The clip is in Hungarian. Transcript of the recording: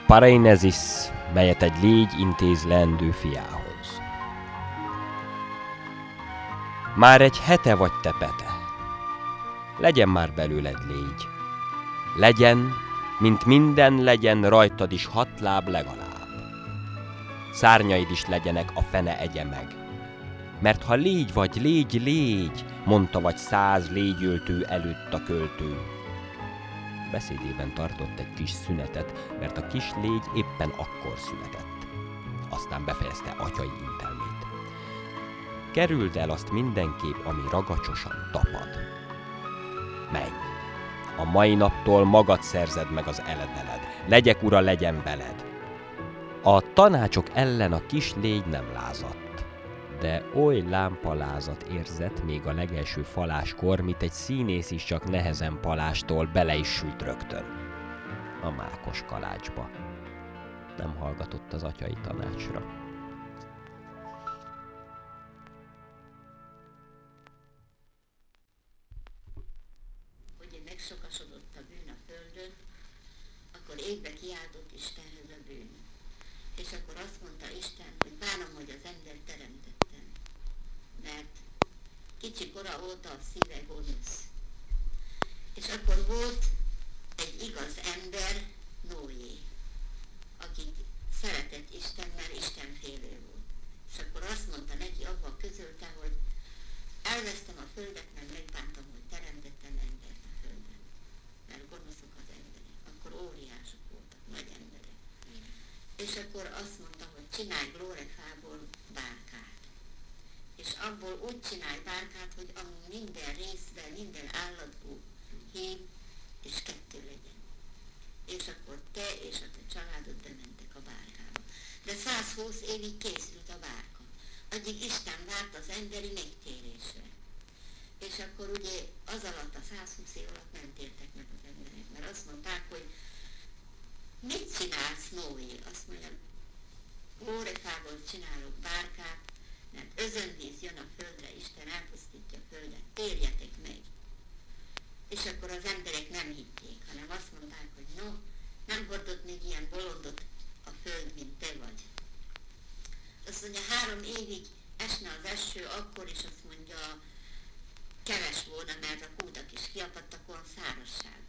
Pareinesis, melyet egy légy intéz leendő fiához. Már egy hete vagy te, Pete. Legyen már belőled légy. Legyen, mint minden legyen rajtad is 6 láb legalább. Szárnyaid is legyenek, a fene egye meg. Mert ha légy vagy, légy, mondta vagy 100 légyöltő előtt a költő. Beszédében tartott egy kis szünetet, mert a kis légy éppen akkor született. Aztán befejezte atyai intelmét. Kerüld el azt mindenképp, ami ragacsosan tapad. Menj! A mai naptól magad szerzed meg az eledeled. Legyek ura, legyen veled. A tanácsok ellen a kis légy nem lázadt, de oly lámpalázat érzett még a legelső faláskor, mint egy színész is csak nehezen palástól bele is sült rögtön a mákos kalácsba. Nem hallgatott az atyai tanácsra. Hogy megsokasodott a bűn a földön, akkor égbe kiáltott Istenhez a bűn. És akkor azt mondta Isten, hogy bánom, hogy az embert teremtettem, mert kicsi kora óta a szíve gonosz. És akkor volt egy igaz ember, Noé, akit szeretett Isten, mert Istenfélő volt. És akkor azt mondta neki, abban közölte, hogy elvesztem a földet, mert megbántam, hogy teremtettem embert a földön. Mert gonoszok az emberek. Akkor óriások voltak, nagy emberek. És akkor azt mondta, hogy csinálj glórefából bárkát. És abból úgy csinálj bárkát, hogy minden részben, minden állatból hív, és 2 legyen. És akkor te és a te családod bementek a bárkába. De 120 évig készült a bárka. Addig Isten várt az emberi megtérésre. És akkor ugye az alatt, a 120 év alatt nem tértek meg az emberek, mert azt mondták, hogy mit csinálsz, Noé? Azt mondja, glórefából csinálok bárkát, mert özönvíz jön a földre, Isten elpusztítja a földet, térjetek meg. És akkor az emberek nem hitték, hanem azt mondták, hogy no, nem hordott még ilyen bolondot a föld, mint te vagy. Azt mondja, 3 évig esne az eső, akkor is azt mondja, keves volna, mert a kútak is kiapadtak, olyan szárazság.